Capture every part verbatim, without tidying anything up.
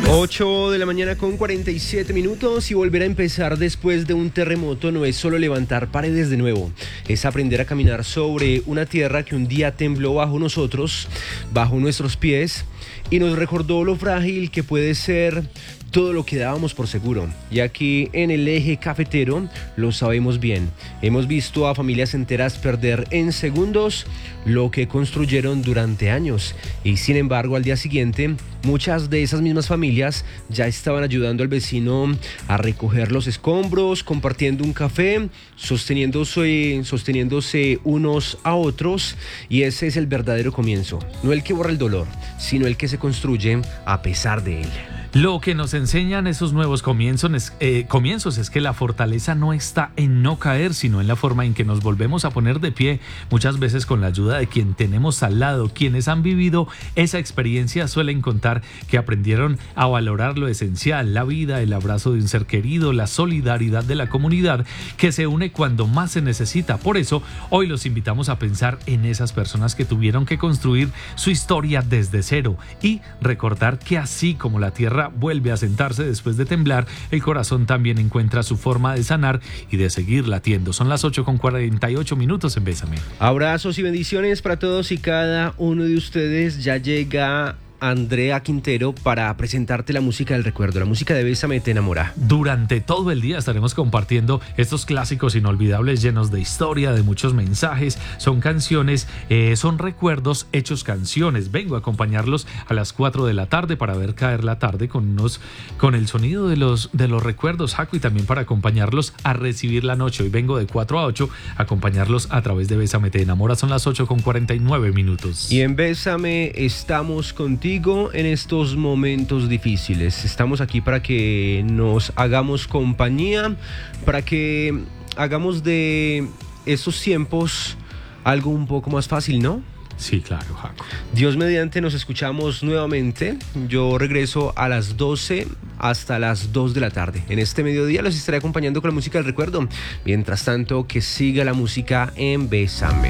ocho de la mañana con cuarenta y siete minutos y volver a empezar después de un terremoto no es solo levantar paredes de nuevo, es aprender a caminar sobre una tierra que un día tembló bajo nosotros, bajo nuestros pies y nos recordó lo frágil que puede ser todo lo que dábamos por seguro. Y aquí en el eje cafetero lo sabemos bien. Hemos visto a familias enteras perder en segundos lo que construyeron durante años. Y sin embargo, al día siguiente, muchas de esas mismas familias ya estaban ayudando al vecino a recoger los escombros, compartiendo un café, sosteniéndose, sosteniéndose unos a otros. Y ese es el verdadero comienzo. No el que borra el dolor, sino el que se construye a pesar de él. Lo que nos enseñan esos nuevos comienzos, eh, comienzos es que la fortaleza no está en no caer, sino en la forma en que nos volvemos a poner de pie, muchas veces con la ayuda de quien tenemos al lado. Quienes han vivido esa experiencia suelen contar que aprendieron a valorar lo esencial, la vida, el abrazo de un ser querido, la solidaridad de la comunidad que se une cuando más se necesita. Por eso, hoy los invitamos a pensar en esas personas que tuvieron que construir su historia desde cero y recordar que así como la tierra vuelve a sentarse después de temblar, el corazón también encuentra su forma de sanar y de seguir latiendo. Son las ocho con cuarenta y ocho minutos en Bésame. Abrazos y bendiciones para todos y cada uno de ustedes. Ya llega Andrea Quintero para presentarte la música del recuerdo, la música de Bésame te enamora. Durante todo el día estaremos compartiendo estos clásicos inolvidables llenos de historia, de muchos mensajes. Son canciones, eh, son recuerdos hechos canciones. Vengo a acompañarlos a las cuatro de la tarde para ver caer la tarde con unos, con el sonido de los, de los recuerdos, Jaco, y también para acompañarlos a recibir la noche. Hoy vengo de cuatro a ocho a acompañarlos a través de Bésame te enamora. Son las ocho con cuarenta y nueve minutos. Y en Bésame estamos contigo en estos momentos difíciles. Estamos aquí para que nos hagamos compañía, para que hagamos de estos tiempos algo un poco más fácil, ¿no? Sí, claro, Jaco. Dios mediante nos escuchamos nuevamente. Yo regreso a las doce hasta las dos de la tarde. En este mediodía los estaré acompañando con la música del recuerdo. Mientras tanto, que siga la música en Bésame.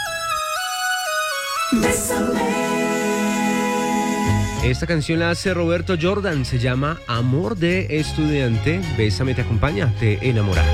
Bésame. Esta canción la hace Roberto Jordan, se llama Amor de Estudiante. Bésame te acompaña, te enamora.